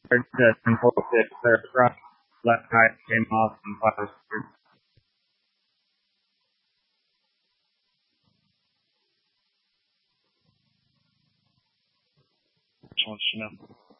Hard to control it. Their front left eye came off and flashed. Which wants to know?